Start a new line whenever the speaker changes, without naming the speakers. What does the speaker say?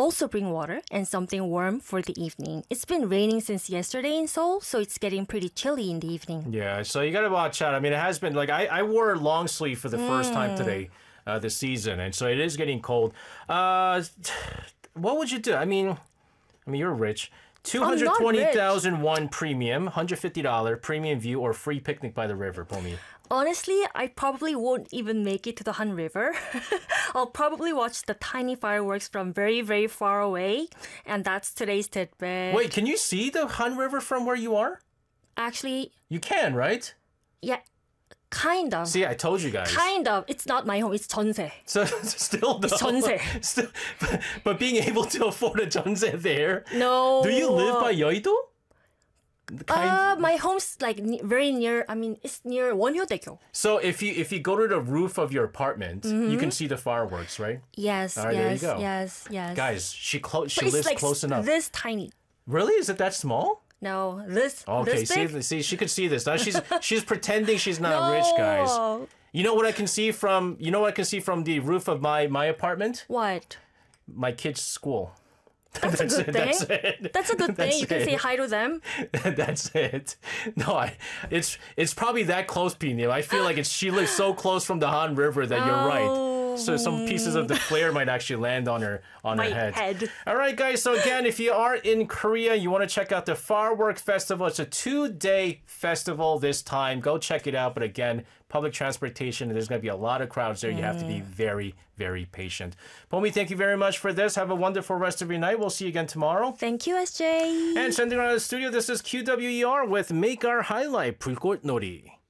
also bring water and something warm for the evening. It's been raining since yesterday in Seoul, so it's getting pretty chilly in the evening.
Yeah, so you got to watch out. I mean, it has been like I wore a long sleeve for the first time today this season, and so it is getting cold. What would you do? I mean, you're rich.
I'm not rich.
220,000 premium, $150 premium view, or free picnic by the river, Pomi.
Honestly, I probably won't even make it to the Han River. I'll probably watch the tiny fireworks from very, very far away. And that's today's tidbit.
Wait, can you see the Han River from where you are?
Actually,
You can, right?
yeah, kind of.
See, I told you guys.
Kind of. It's not my home. It's 전세.
So still though.
전세.
Still, but being able to afford a 전세 there.
No.
Do you live by Yeouido?
My home's like very near. I mean, it's near 원효대교.
So if you go to the roof of your apartment, you can see the fireworks, right?
Yes,
All right, there you
yes,
go.
yes, yes.
Guys, she
But
lives
it's like
close enough.
this tiny.
Really? Is it that small?
No, this.
Okay,
this big?
see, she could see this. Now she's pretending she's not rich, guys.
No.
You know what I can see from the roof of my apartment?
What?
My kid's school.
That's a good thing.
That's it.
That's a good thing.
That's
You can
it.
say hi to them.
That's it. No, it's probably that close, Pino. I feel like she lives so close from the Han River that you're right. So some pieces of the flare might actually land on her
My
head.
head.
All right, guys. So again, if you are in Korea, you want to check out the Firework Festival. It's a 2-day festival this time. Go check it out. But again, public transportation, there's going to be a lot of crowds there. You have to be very, very patient. Pomi, thank you very much for this. Have a wonderful rest of your night. We'll see you again tomorrow.
Thank you, SJ.
And sending around the studio, this is QWER with Make Our Highlight, 불꽃놀이.